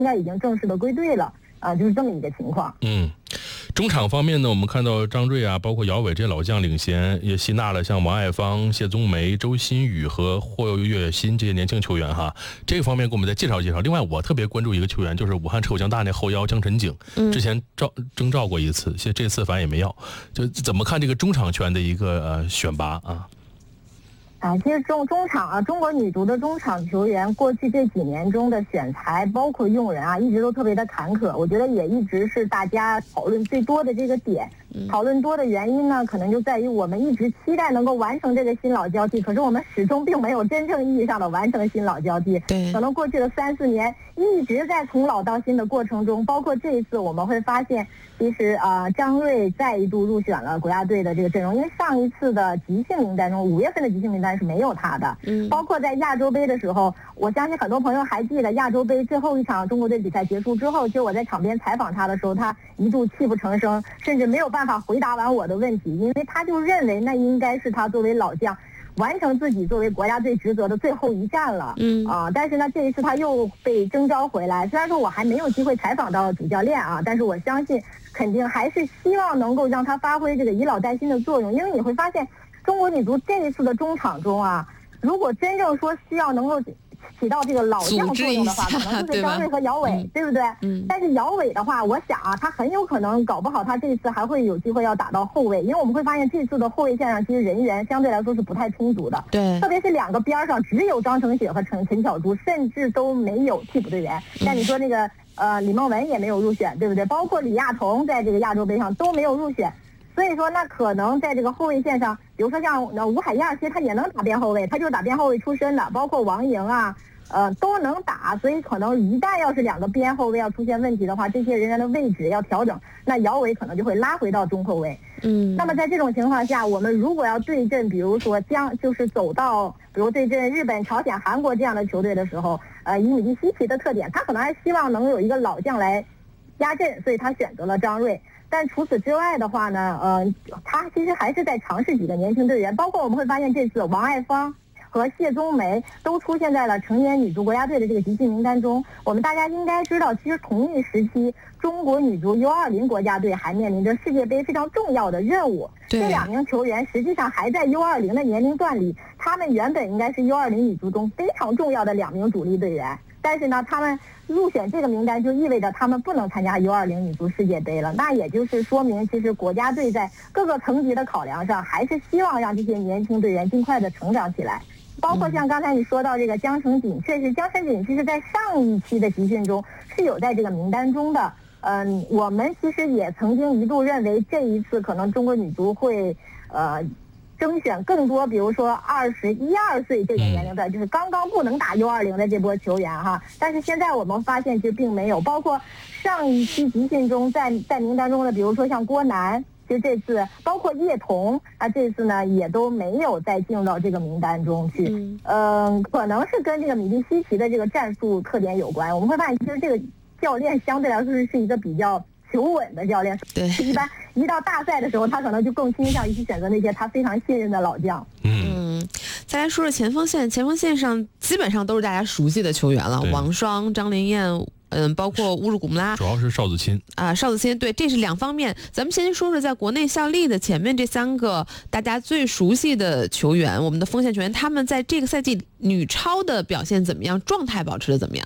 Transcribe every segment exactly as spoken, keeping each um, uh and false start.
应该已经正式的归队了啊、呃，就是这么一个情况。 嗯。中场方面呢，我们看到张睿啊，包括姚伟这些老将领衔，也吸纳了像王爱芳、谢宗梅、周新宇和霍跃新这些年轻球员哈。这个方面给我们再介绍介绍。另外，我特别关注一个球员，就是武汉赤口江大那后腰江晨景，之前召征召过一次，现这次反正也没要。就怎么看这个中场权的一个呃选拔啊？ 啊，其实中中场啊，中国女足的中场球员过去这几年中的选材，包括用人啊，一直都特别的坎坷。我觉得也一直是大家讨论最多的这个点。讨论多的原因呢，可能就在于我们一直期待能够完成这个新老交替，可是我们始终并没有真正意义上的完成新老交替。 对， 可能过去的三四年一直在从老到新的过程中，包括这一次我们会发现，其实啊、呃，张睿再一度入选了国家队的这个阵容，因为上一次的集训名单中，五月份的集训名单是没有他的。嗯，包括在亚洲杯的时候，我相信很多朋友还记得亚洲杯最后一场中国队比赛结束之后，就我在场边采访他的时候，他一度泣不成声，甚至没有办法回答完我的问题，因为他就认为那应该是他作为老将完成自己作为国家队职责的最后一战了。嗯啊，但是呢，这一次他又被征召回来，虽然说我还没有机会采访到主教练啊，但是我相信肯定还是希望能够让他发挥这个以老带新的作用，因为你会发现中国女足这一次的中场中啊，如果真正说需要能够起到这个老将作用的话，可能就是张睿和姚伟， 对, 对不对？嗯。但是姚伟的话，我想啊，他很有可能搞不好他这次还会有机会要打到后卫，因为我们会发现这次的后卫线上其实人员相对来说是不太充足的。对。特别是两个边上只有张承雪和陈陈巧珠，甚至都没有替补队员。但你说那个呃李梦雯也没有入选，对不对？包括李亚彤在这个亚洲杯上都没有入选。所以说，那可能在这个后卫线上，比如说像吴海燕，其实他也能打边后卫，他就是打边后卫出身的，包括王莹啊，呃，都能打。所以可能一旦要是两个边后卫要出现问题的话，这些人员的位置要调整，那姚伟可能就会拉回到中后卫。嗯，那么在这种情况下，我们如果要对阵，比如说将就是走到，比如对阵日本、朝鲜、韩国这样的球队的时候，呃，以米蒂西奇的特点，他可能还希望能有一个老将来压阵，所以他选择了张睿。但除此之外的话呢，呃，他其实还是在尝试几个年轻队员，包括我们会发现这次王爱芳和谢宗梅都出现在了成年女足国家队的这个集训名单中。我们大家应该知道，其实同一时期，中国女足 U 二零 国家队还面临着世界杯非常重要的任务。这两名球员实际上还在 U 二零 的年龄段里，他们原本应该是 U 二零 女足中非常重要的两名主力队员。但是呢，他们入选这个名单就意味着他们不能参加 U 二零 女足世界杯了。那也就是说明，其实国家队在各个层级的考量上，还是希望让这些年轻队员尽快的成长起来。包括像刚才你说到这个江澄锦，确实江澄锦其实在上一期的集训中是有在这个名单中的。嗯，我们其实也曾经一度认为这一次可能中国女足会呃。征选更多，比如说二十一二岁这个年龄段，就是刚刚不能打 U 二零 的这波球员哈。但是现在我们发现其实并没有，包括上一期集训中在在名单中的，比如说像郭楠，其实这次包括叶童啊，这次呢也都没有再进入到这个名单中去。嗯、呃，可能是跟这个米蒂西奇的这个战术特点有关。我们会发现，其实这个教练相对来说是一个比较求稳的教练，对，一般一到大赛的时候，他可能就更倾向于去选择那些他非常信任的老将。 嗯，再来说说前锋线，前锋线上基本上都是大家熟悉的球员了，王霜、张琳艳，嗯，包括乌日古木拉， 主要是邵子钦啊，邵子钦，对，这是两方面。咱们先说说在国内效力的前面这三个大家最熟悉的球员，我们的锋线球员，他们在这个赛季女超的表现怎么样？状态保持的怎么样？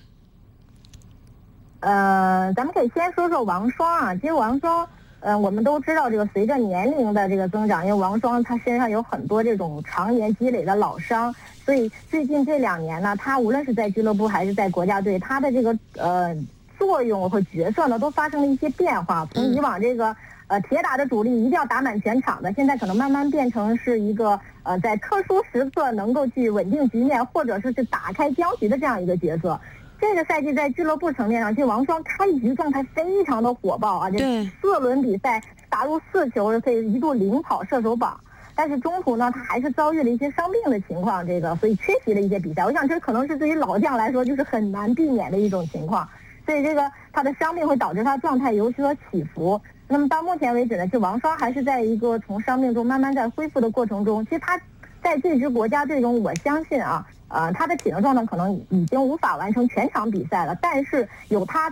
呃，咱们可以先说说王霜啊。其实王霜，呃，我们都知道，这个随着年龄的这个增长，因为王霜她身上有很多这种常年积累的老伤，所以最近这两年呢，她无论是在俱乐部还是在国家队，她的这个呃作用和角色呢，都发生了一些变化。从以往这个呃铁打的主力一定要打满全场的，现在可能慢慢变成是一个呃在特殊时刻能够去稳定局面，或者说是打开僵局的这样一个角色。这个赛季在俱乐部层面上，其实王霜开局状态非常的火爆啊，这四轮比赛打入四球，可以一度领跑射手榜。但是中途呢，他还是遭遇了一些伤病的情况，这个所以缺席了一些比赛。我想这可能是对于老将来说就是很难避免的一种情况。所以这个他的伤病会导致他状态有所起伏。那么到目前为止呢，就王霜还是在一个从伤病中慢慢在恢复的过程中。其实他在这支国家队中，我相信啊。呃，他的体能状态可能已经无法完成全场比赛了，但是有他